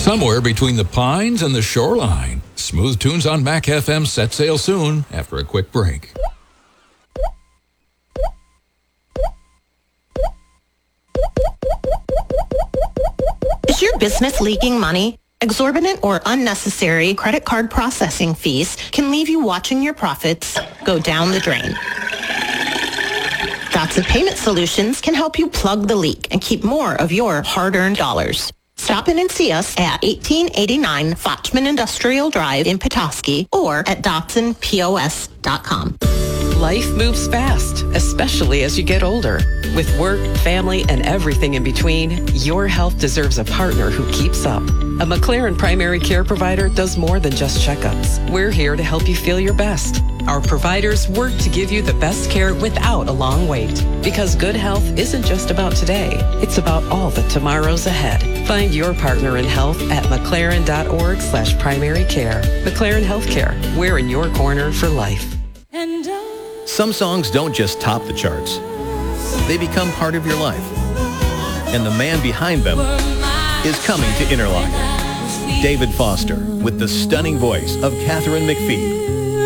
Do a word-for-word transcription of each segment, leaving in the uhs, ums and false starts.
Somewhere between the pines and the shoreline. Smooth tunes on Mac F M set sail soon after a quick break. Is your business leaking money? Exorbitant or unnecessary credit card processing fees can leave you watching your profits go down the drain. Dotson Payment Solutions can help you plug the leak and keep more of your hard-earned dollars. Stop in and see us at eighteen eighty-nine Fochman Industrial Drive in Petoskey or at Dotson P O S dot com. Life moves fast, especially as you get older. With work, family, and everything in between, your health deserves a partner who keeps up. A McLaren primary care provider does more than just checkups. We're here to help you feel your best. Our providers work to give you the best care without a long wait. Because good health isn't just about today, it's about all the tomorrows ahead. Find your partner in health at mclaren.org slash primary care. McLaren Healthcare, we're in your corner for life. Some songs don't just top the charts. They become part of your life. And the man behind them is coming to Interlochen. David Foster with the stunning voice of Katharine McPhee.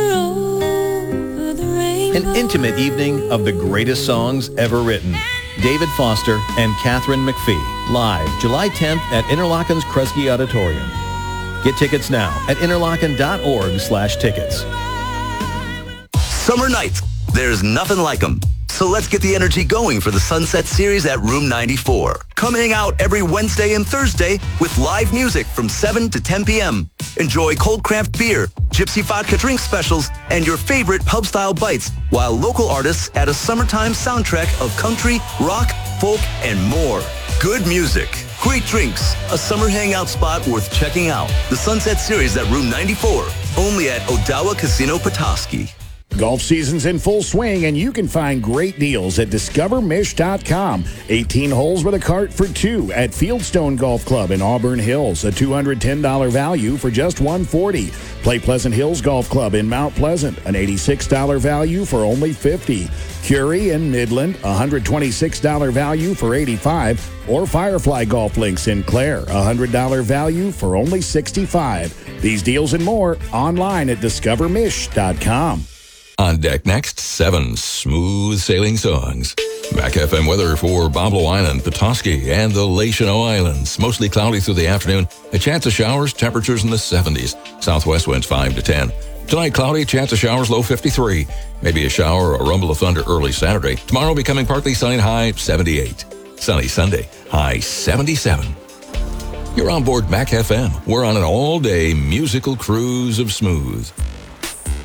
An intimate evening of the greatest songs ever written. David Foster and Katharine McPhee, live July tenth at Interlochen's Kresge Auditorium. Get tickets now at interlochen.org slash tickets. Summer nights, there's nothing like them. So let's get the energy going for the Sunset Series at Room ninety-four. Come hang out every Wednesday and Thursday with live music from seven to ten p.m. Enjoy cold craft beer, gypsy vodka drink specials, and your favorite pub-style bites, while local artists add a summertime soundtrack of country, rock, folk, and more. Good music, great drinks, a summer hangout spot worth checking out. The Sunset Series at Room ninety-four, only at Odawa Casino Petoskey. Golf season's in full swing, and you can find great deals at discover mish dot com. eighteen holes with a cart for two at Fieldstone Golf Club in Auburn Hills. A two hundred ten dollars value for just one hundred forty dollars. Play Pleasant Hills Golf Club in Mount Pleasant. An eighty-six dollars value for only fifty dollars. Curie in Midland. A one hundred twenty-six dollars value for eighty-five dollars. Or Firefly Golf Links in Clare. A one hundred dollars value for only sixty-five dollars. These deals and more online at discover mish dot com. On deck next, seven smooth sailing songs. Mac F M weather for Boblo Island, Petoskey, and the Lachino Islands. Mostly cloudy through the afternoon. A chance of showers, temperatures in the seventies. Southwest winds five to ten. Tonight, cloudy, chance of showers, low fifty-three. Maybe a shower or a rumble of thunder early Saturday. Tomorrow becoming partly sunny, high seventy-eight. Sunny Sunday, high seventy-seven. You're on board Mac F M. We're on an all-day musical cruise of smooth.